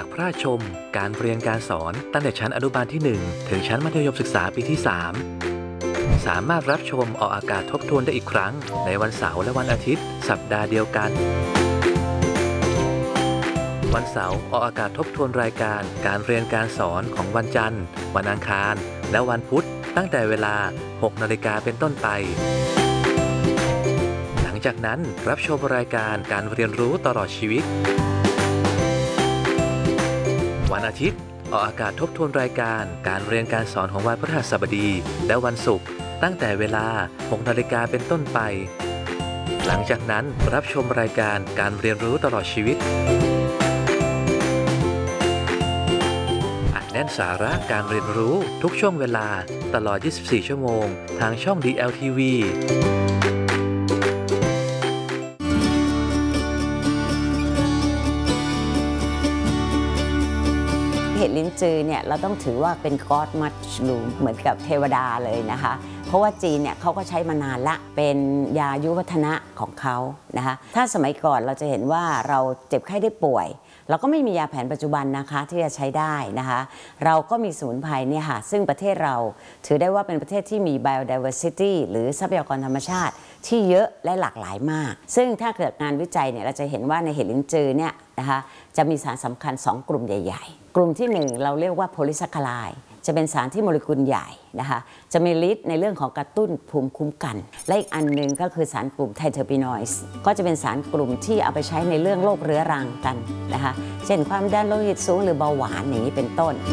ากพระราชชมการเรียนการสอนตั้งแต่ชั้นอนุบาลที่1ถึงชั้นมัธยมศึกษาปีที่3สามารถรับชมออกอากาศทบทวนได้อีกครั้งในวันเสาร์และวันอาทิตย์สัปดาห์เดียวกันวันเสาร์ออกอากาศทบทวนรายการการเรียนการสอนของวันจันทร์วันอังคารและวันพุธตั้งแต่เวลา 6 นาฬิกาเป็นต้นไปหลังจากนั้นรับชมรายการการเรียนรู้ตลอดชีวิตวันอาทิตย์ออกอากาศทบทวนรายการการเรียนการสอนของวันพฤหัสบดีและวันศุกร์ตั้งแต่เวลา 6 นาฬิกาเป็นต้นไปหลังจากนั้นรับชมรายการการเรียนรู้ตลอดชีวิตอัดแน่นสาระการเรียนรู้ทุกช่วงเวลาตลอด 24 ชั่วโมงทางช่อง DLTV เห็ดลิ้นจือเนี่ยเราต้องถือว่าเป็นก็อดมัชลูมเหมือนกับเทวดาเลยนะคะเพราะว่าจีนเนี่ยเขาก็ใช้มานานละเป็นยาอายุวัฒนะของเขานะคะถ้าสมัยก่อนเราจะเห็นว่าเราเจ็บไข้ได้ป่วยเราก็ไม่มียาแผนปัจจุบันนะคะที่จะใช้ได้นะคะเราก็มีสมุนไพรเนี่ยค่ะซึ่งประเทศเราถือได้ว่าเป็นประเทศที่มี biodiversity หรือทรัพยากรธรรมชาติที่เยอะและหลากหลายมากซึ่งถ้าเกิดงานวิจัยเนี่ยเราจะเห็นว่าในเห็ดลิ้นจือเนี่ยนะคะจะมีสารสำคัญ2กลุ่มใหญ่ๆกลุ่มที่1เราเรียกว่าโพลีแซคคาไลด์จะเป็นสารที่โมเลกุลใหญ่นะคะจะมีฤทธิ์ในเรื่องของกระตุ้นภูมิคุ้มกันและอีกอันหนึ่งก็คือสารกลุ่มไทเทอร์ปีนอยด์ก็จะเป็นสารกลุ่มที่เอาไปใช้ในเรื่องโรคเรื้อรังกันนะคะเช่นความดันโลหิตสูงหรือเบาหวานอย่างนี้เป็นต้น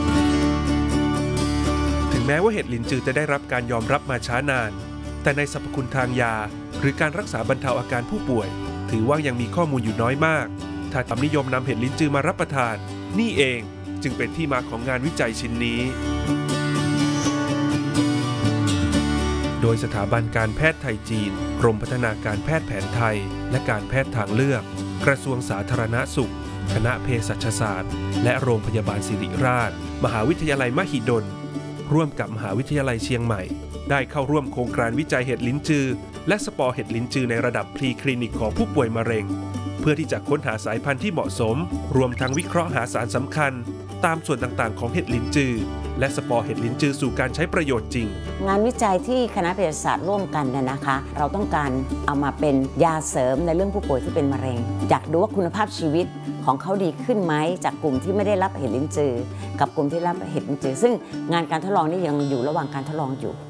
ถึงแม้ว่าเห็ดลิ้นจือจะได้รับการยอมรับมาช้านานแต่ในสรรพคุณทางยาหรือการรักษาบรรเทาอาการผู้ป่วยถือว่ายังมีข้อมูลอยู่น้อยมากถ้าความนิยมนำเห็ดลิ้นจือมารับประทานนี่เองจึงเป็นที่มาของงานวิจัยชิ้นนี้โดยสถาบันการแพทย์ไทยจีนกรมพัฒนาการแพทย์แผนไทยและการแพทย์ทางเลือกกระทรวงสาธารณสุขคณะเภสัชศาสตร์และโรงพยาบาลศิริราชมหาวิทยาลัยมหิดลร่วมกับมหาวิทยาลัยเชียงใหม่ได้เข้าร่วมโครงการวิจัยเห็ดลิ้นจือและสปอร์เห็ดลิ้นจือในระดับพรีคลินิกของผู้ป่วยมะเร็งเพื่อที่จะค้นหาสายพันธุ์ที่เหมาะสมรวมทั้งวิเคราะห์หาสารสำคัญตามส่วนต่างๆของเห็ดลิ้นจือและสปอร์เห็ดลิ้นจือสู่การใช้ประโยชน์จริงงานวิจัยที่คณะเภสัชศาสตร์ร่วมกันนะคะเราต้องการเอามาเป็นยาเสริมในเรื่องผู้ป่วยที่เป็นมะเร็งอยากดูว่าคุณภาพชีวิตของเขาดีขึ้นไหมจากกลุ่มที่ไม่ได้รับเห็ดลิ้นจือกับกลุ่มที่รับเห็ดลิ้นจือซึ่งงานการทดลองนี้ยังอยู่ระหว่างการทดลองอยู่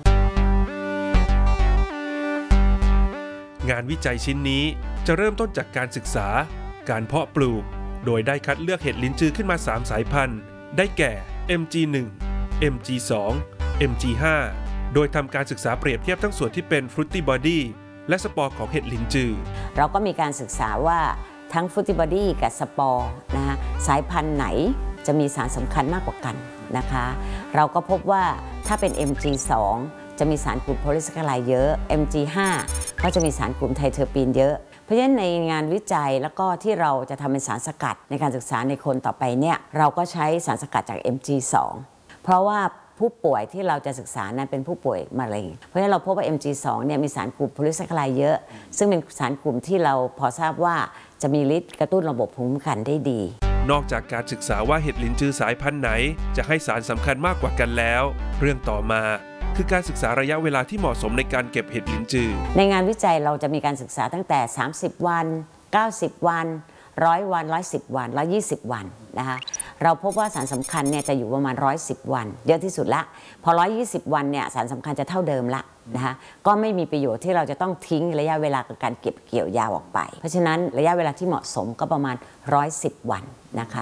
งานวิจัยชิ้นนี้จะเริ่มต้นจากการศึกษาการเพาะปลูกโดยได้คัดเลือกเห็ดลิ้นจือขึ้นมา3สายพันธุ์ได้แก่ MG1 MG2 MG5 โดยทำการศึกษาเปรียบเทียบทั้งส่วนที่เป็น Fruity Body และสปอร์ของเห็ดลิ้นจือเราก็มีการศึกษาว่าทั้ง Fruity Body กับสปอร์นะคะสายพันธุ์ไหนจะมีสารสำคัญมากกว่ากันนะคะเราก็พบว่าถ้าเป็น MG2 จะมีสารกลุ่มโพลีแซคคาไลด์เยอะ MG5 ก็จะมีสารกลุ่มไทเทอร์ปีนเยอะเพราะฉะนั้นในงานวิจัยแล้วก็ที่เราจะทำเป็นสารสกัดในการศึกษาในคนต่อไปเนี่ยเราก็ใช้สารสกัดจาก MG2 เพราะว่าผู้ป่วยที่เราจะศึกษานั้นเป็นผู้ป่วยมะเร็งเพราะฉะนั้นเราพบว่า MG2 เนี่ยมีสารกลุ่มโพลีแซคคาไลด์เยอะซึ่งเป็นสารกลุ่มที่เราพอทราบว่าจะมีฤทธิ์กระตุ้นระบบภูมิคุ้มกันได้ดีนอกจากการศึกษาว่าเห็ดลิ้นจือสายพันธุ์ไหนจะให้สารสำคัญมากกว่ากันแล้วเรื่องต่อมาคือการศึกษาระยะเวลาที่เหมาะสมในการเก็บเห็ดลิ้นจือในงานวิจัยเราจะมีการศึกษาตั้งแต่30วัน90วัน100วัน110วัน120วันนะคะเราพบว่าสารสำคัญเนี่ยจะอยู่ประมาณ110วันเยอะที่สุดละพอ120วันเนี่ยสารสำคัญจะเท่าเดิมละนะคะก็ไม่มีประโยชน์ที่เราจะต้องทิ้งระยะเวลากับการเก็บเกี่ยวยาวออกไปเพราะฉะนั้นระยะเวลาที่เหมาะสมก็ประมาณ110วันนะคะ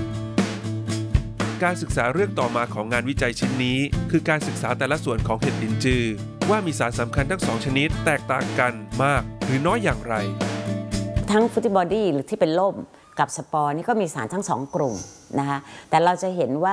การศึกษาเรื่องต่อมาของงานวิจัยชิ้นนี้คือการศึกษาแต่ละส่วนของเห็ดลิ้นจือว่ามีสารสำคัญทั้ง2ชนิดแตกต่างกันมากหรือน้อยอย่างไรทั้งฟรุตตี้บอดี้หรือที่เป็นล่มกับสปอร์นี่ก็มีสารทั้ง2กลุ่มนะคะแต่เราจะเห็นว่า